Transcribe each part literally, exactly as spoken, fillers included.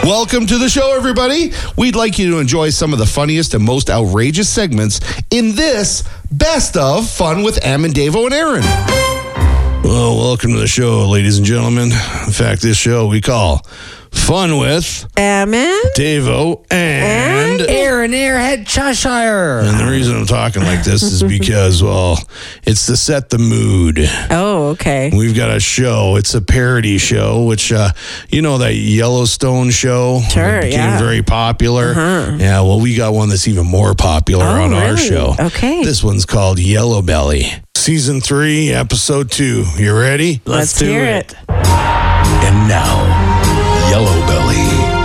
Welcome to the show, everybody. We'd like you to enjoy some of the funniest and most outrageous segments in this Best of Fun with Am and Davo and Aaron. Well, welcome to the show, ladies and gentlemen. In fact, this show we call Fun with Am and Davo and, and Aaron Airhead Cheshire. And the reason I'm talking like this is because, well, it's to set the mood. Oh, okay. We've got a show. It's a parody show, which, uh, you know, that Yellowstone show? Sure, It became yeah. very popular. Uh-huh. Yeah, well, we got one that's even more popular Oh, on our really? show. Okay. This one's called Yellow Belly. Season three, episode two. You ready? Let's, do hear it. it. And now, Yellow Belly.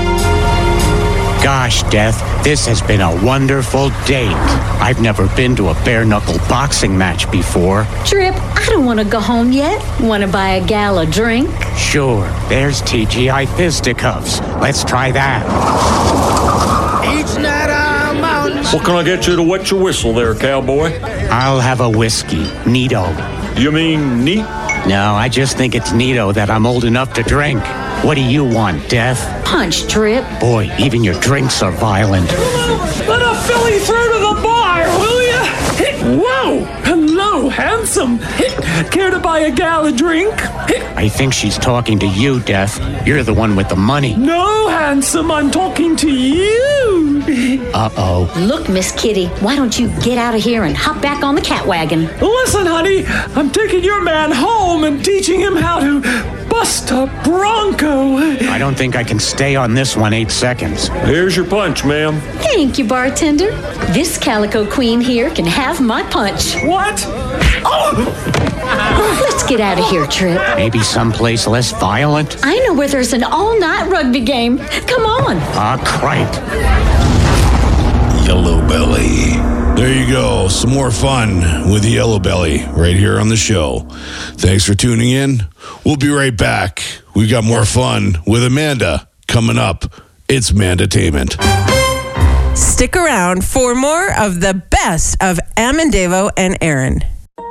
Gosh, Death, this has been a wonderful date. I've never been to a bare-knuckle boxing match before. Trip, I don't want to go home yet. Want to buy a gal a drink? Sure, there's T G I Fisticuffs. Let's try that. Each night I'm out. What can I get you to wet your whistle there, cowboy? I'll have a whiskey, Nito. You mean neat? No, I just think it's Nito that I'm old enough to drink. What do you want, Death? Punch, Trip. Boy, even your drinks are violent. Let a filly through to the bar, will ya? Whoa! Hello, handsome. Care to buy a gal a drink? I think she's talking to you, Death. You're the one with the money. No, handsome, I'm talking to you. Uh-oh. Look, Miss Kitty, why don't you get out of here and hop back on the cat wagon? Listen, honey, I'm taking your man home and teaching him how to bust a bronco. I don't think I can stay on this one eight seconds. Here's your punch, ma'am. Thank you, bartender. This calico queen here can have my punch. What? Let's get out of here, Trip. Maybe someplace less violent? I know where there's an all-night rugby game. Come on. Ah, cripe. Yellow Belly. There you go. Some more fun with Yellow Belly right here on the show. Thanks for tuning in. We'll be right back. We've got more fun with Amanda coming up. It's Mandatainment. Stick around for more of the best of Am and Davo and Aaron.